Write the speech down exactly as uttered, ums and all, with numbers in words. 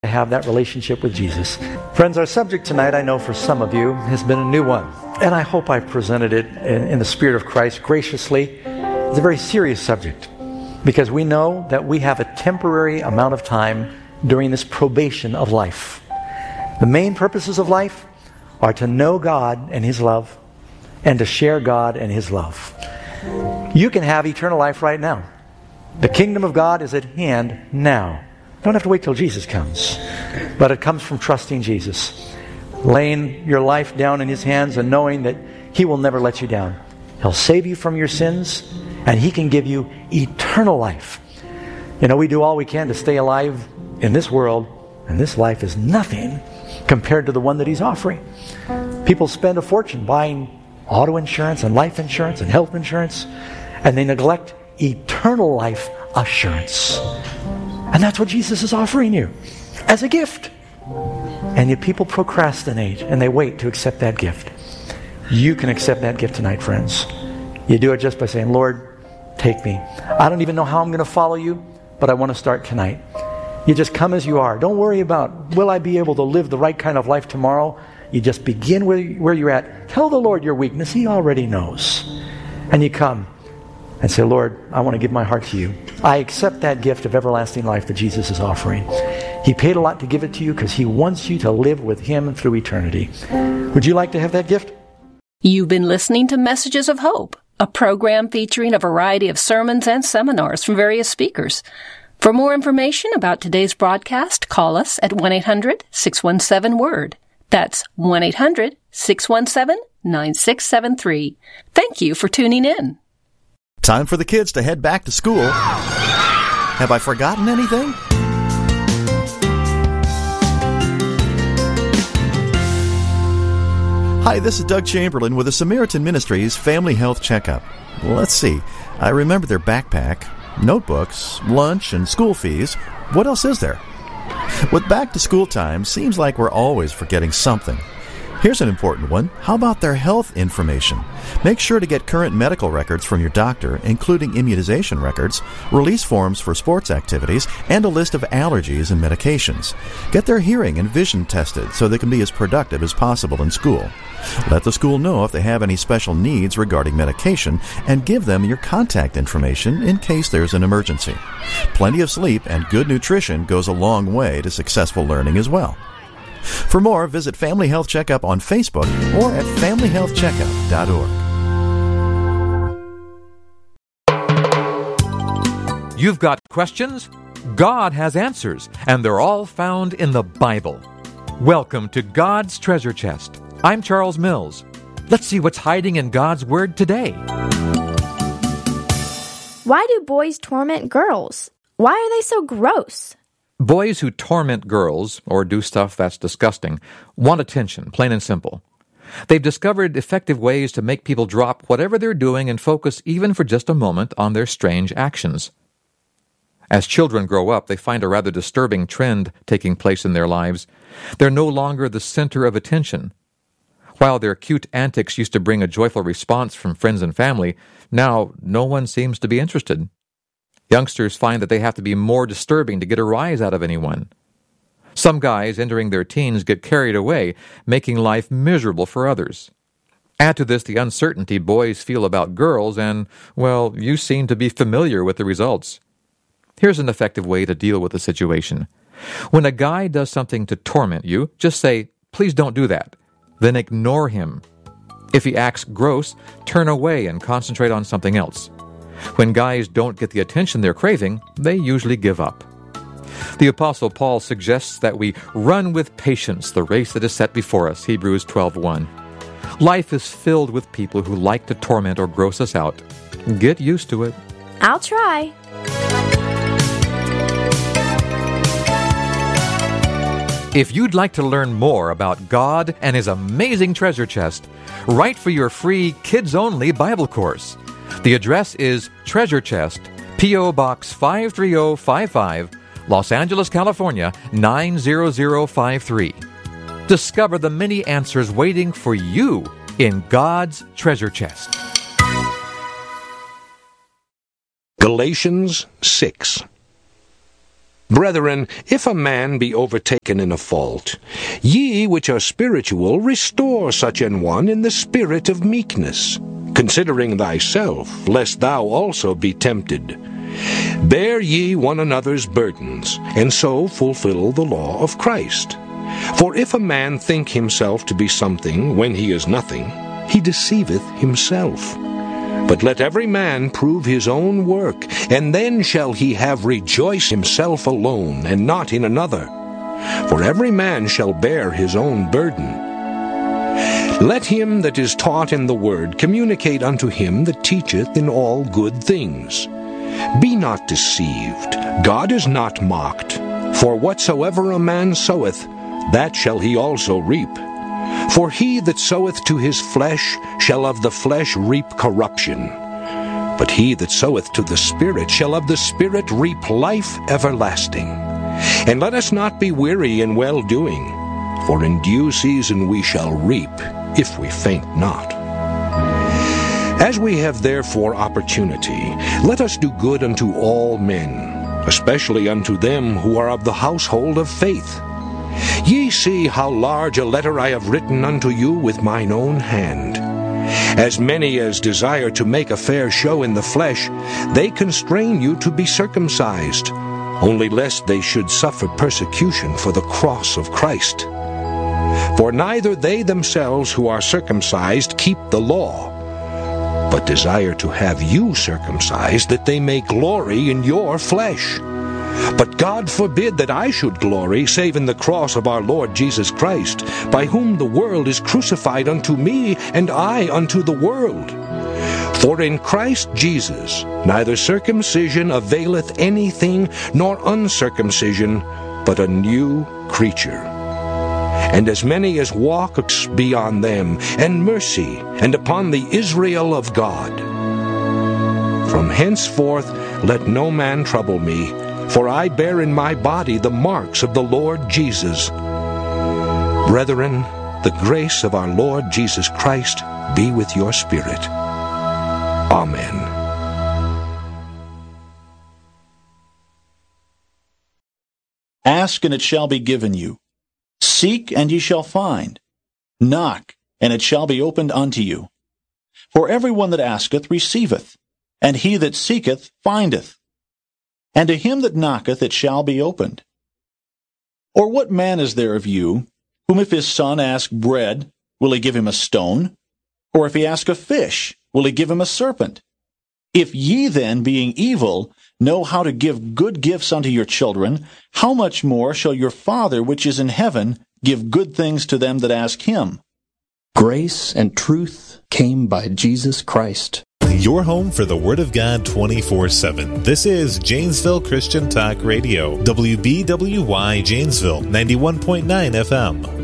have that relationship with Jesus. Friends, our subject tonight, I know for some of you, has been a new one. And I hope I've presented it in, in the Spirit of Christ graciously. It's a very serious subject, because we know that we have a temporary amount of time during this probation of life. The main purposes of life are to know God and His love, and to share God and His love. You can have eternal life right now. The kingdom of God is at hand now. You don't have to wait till Jesus comes. But it comes from trusting Jesus. Laying your life down in His hands and knowing that He will never let you down. He'll save you from your sins, and He can give you eternal life. You know, we do all we can to stay alive in this world, and this life is nothing compared to the one that He's offering. People spend a fortune buying auto insurance and life insurance and health insurance, and they neglect eternal life assurance. And that's what Jesus is offering you as a gift. And yet people procrastinate and they wait to accept that gift. You can accept that gift tonight, friends. You do it just by saying, Lord, take me. I don't even know how I'm going to follow you, but I want to start tonight. You just come as you are. Don't worry about, will I be able to live the right kind of life tomorrow? You just begin where, where you're at. Tell the Lord your weakness. He already knows. And you come and say, Lord, I want to give my heart to you. I accept that gift of everlasting life that Jesus is offering. He paid a lot to give it to you because He wants you to live with Him through eternity. Would you like to have that gift? You've been listening to Messages of Hope, a program featuring a variety of sermons and seminars from various speakers. For more information about today's broadcast, call us at one eight hundred six one seven WORD. That's one eight hundred six one seven nine six seven three. Thank you for tuning in. Time for the kids to head back to school. Have I forgotten anything? Hi, this is Doug Chamberlain with the Samaritan Ministries Family Health Checkup. Let's see. I remember their backpack, notebooks, lunch, and school fees. What else is there? With back to school time, seems like we're always forgetting something. Here's an important one. How about their health information? Make sure to get current medical records from your doctor, including immunization records, release forms for sports activities, and a list of allergies and medications. Get their hearing and vision tested so they can be as productive as possible in school. Let the school know if they have any special needs regarding medication, and give them your contact information in case there's an emergency. Plenty of sleep and good nutrition goes a long way to successful learning as well. For more, visit Family Health Checkup on Facebook or at family health checkup dot org. You've got questions? God has answers, and they're all found in the Bible. Welcome to God's Treasure Chest. I'm Charles Mills. Let's see what's hiding in God's Word today. Why do boys torment girls? Why are they so gross? Boys who torment girls, or do stuff that's disgusting, want attention, plain and simple. They've discovered effective ways to make people drop whatever they're doing and focus even for just a moment on their strange actions. As children grow up, they find a rather disturbing trend taking place in their lives. They're no longer the center of attention. While their cute antics used to bring a joyful response from friends and family, now no one seems to be interested. Youngsters find that they have to be more disturbing to get a rise out of anyone. Some guys entering their teens get carried away, making life miserable for others. Add to this the uncertainty boys feel about girls, and, well, you seem to be familiar with the results. Here's an effective way to deal with the situation. When a guy does something to torment you, just say, "Please don't do that." Then ignore him. If he acts gross, turn away and concentrate on something else. When guys don't get the attention they're craving, they usually give up. The Apostle Paul suggests that we run with patience the race that is set before us, Hebrews twelve one. Life is filled with people who like to torment or gross us out. Get used to it. I'll try. If you'd like to learn more about God and His amazing treasure chest, write for your free kids-only Bible course. The address is Treasure Chest, P O. Box five three zero five five, Los Angeles, California, nine zero zero five three. Discover the many answers waiting for you in God's treasure chest. Galatians six. Brethren, if a man be overtaken in a fault, ye which are spiritual, restore such an one in the spirit of meekness, considering thyself, lest thou also be tempted. Bear ye one another's burdens, and so fulfill the law of Christ. For if a man think himself to be something when he is nothing, he deceiveth himself. But let every man prove his own work, and then shall he have rejoice himself alone, and not in another. For every man shall bear his own burden. Let him that is taught in the word communicate unto him that teacheth in all good things. Be not deceived, God is not mocked. For whatsoever a man soweth, that shall he also reap. For he that soweth to his flesh shall of the flesh reap corruption. But he that soweth to the Spirit shall of the Spirit reap life everlasting. And let us not be weary in well-doing, for in due season we shall reap, if we faint not. As we have therefore opportunity, let us do good unto all men, especially unto them who are of the household of faith. Ye see how large a letter I have written unto you with mine own hand. As many as desire to make a fair show in the flesh, they constrain you to be circumcised, only lest they should suffer persecution for the cross of Christ. For neither they themselves who are circumcised keep the law, but desire to have you circumcised, that they may glory in your flesh. But God forbid that I should glory, save in the cross of our Lord Jesus Christ, by whom the world is crucified unto me, and I unto the world. For in Christ Jesus neither circumcision availeth anything, nor uncircumcision, but a new creature. And as many as walk be on them, and mercy, and upon the Israel of God. From henceforth let no man trouble me, for I bear in my body the marks of the Lord Jesus. Brethren, the grace of our Lord Jesus Christ be with your spirit. Amen. Ask, and it shall be given you. Seek, and ye shall find. Knock, and it shall be opened unto you. For every one that asketh receiveth, and he that seeketh findeth. And to him that knocketh it shall be opened. Or what man is there of you, whom if his son ask bread, will he give him a stone? Or if he ask a fish, will he give him a serpent? If ye then, being evil, know how to give good gifts unto your children, how much more shall your Father which is in heaven give good things to them that ask him? Grace and truth came by Jesus Christ. Your home for the Word of God twenty-four seven. This is Janesville Christian Talk Radio. W B W Y Janesville, ninety-one point nine F M.